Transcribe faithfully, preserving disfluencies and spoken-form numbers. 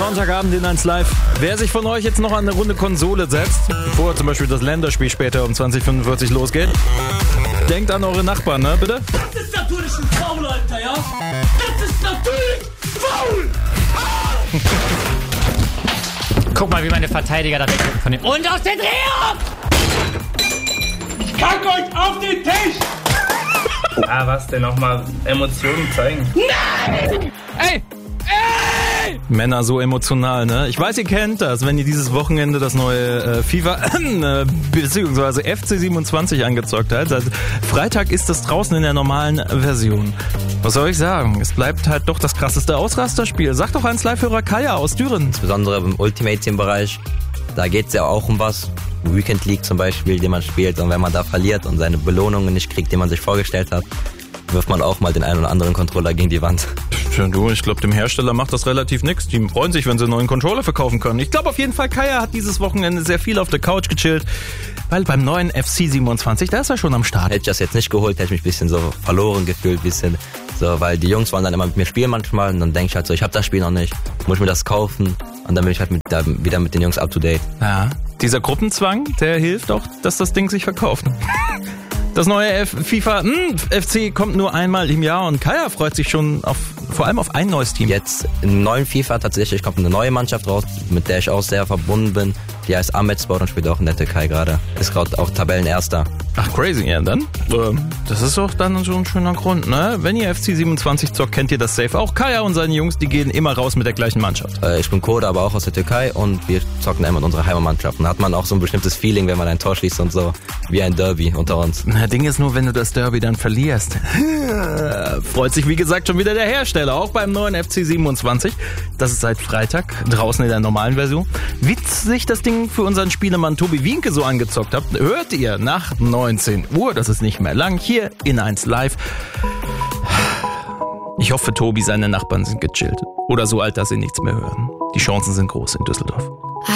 Sonntagabend in eins Live. Wer sich von euch jetzt noch an eine Runde Konsole setzt, bevor zum Beispiel das Länderspiel später um zwanzig fünfundvierzig losgeht, denkt an eure Nachbarn, ne, bitte? Das ist natürlich ein Foul, Alter, ja? Das ist natürlich faul! Ah! Guck mal, wie meine Verteidiger da weggucken von dem. Und aus der Drehung! Ich kack euch auf den Tisch! Ah, was denn nochmal? Emotionen zeigen? Nein! Ey! Ey! Männer so emotional, ne? Ich weiß, ihr kennt das, wenn ihr dieses Wochenende das neue äh, FIFA äh, bzw. F C siebenundzwanzig angezockt habt. Also Freitag ist das draußen in der normalen Version. Was soll ich sagen? Es bleibt halt doch das krasseste Ausrasterspiel. Sag doch eins Live-Hörer Kaya aus Düren. Insbesondere im Ultimate-Team-Bereich. Da geht es ja auch um was. Weekend League zum Beispiel, den man spielt. Und wenn man da verliert und seine Belohnungen nicht kriegt, die man sich vorgestellt hat, wirft man auch mal den einen oder anderen Controller gegen die Wand. Tja, du, ich glaube, dem Hersteller macht das relativ nix. Die freuen sich, wenn sie einen neuen Controller verkaufen können. Ich glaube auf jeden Fall, Kaya hat dieses Wochenende sehr viel auf der Couch gechillt, weil beim neuen F C siebenundzwanzig, da ist er schon am Start. Hätte ich das jetzt nicht geholt, hätte ich mich ein bisschen so verloren gefühlt, ein bisschen so, weil die Jungs wollen dann immer mit mir spielen manchmal und dann denke ich halt so, ich habe das Spiel noch nicht, muss ich mir das kaufen und dann bin ich halt mit, da, wieder mit den Jungs up to date. Ja, dieser Gruppenzwang, der hilft auch, dass das Ding sich verkauft. Das neue F- FIFA mh, F C kommt nur einmal im Jahr und Kaya freut sich schon auf, vor allem auf ein neues Team. Jetzt im neuen FIFA tatsächlich kommt eine neue Mannschaft raus, mit der ich auch sehr verbunden bin. Die heißt Ahmetspor und spielt auch in der Türkei gerade. Ist gerade auch Tabellenerster. Ach, crazy, ja dann. Ähm, das ist doch dann so ein schöner Grund, ne? Wenn ihr F C siebenundzwanzig zockt, kennt ihr das safe. Auch Kaya und seine Jungs, die gehen immer raus mit der gleichen Mannschaft. Äh, ich bin Koda, aber auch aus der Türkei und wir zocken immer mit unserer Heimatmannschaft. Und da hat man auch so ein bestimmtes Feeling, wenn man ein Tor schießt und so, wie ein Derby unter uns. Na, Ding ist nur, wenn du das Derby dann verlierst. Freut sich, wie gesagt, schon wieder der Hersteller, auch beim neuen F C siebenundzwanzig. Das ist seit Freitag draußen in der normalen Version. Wie sich das Ding für unseren Spielemann Tobi Wienke so angezockt habt, hört ihr nach neunzehn Uhr, das ist nicht mehr lang, hier in eins Live. Ich hoffe, Tobi, seine Nachbarn sind gechillt. Oder so alt, dass sie nichts mehr hören. Die Chancen sind groß in Düsseldorf.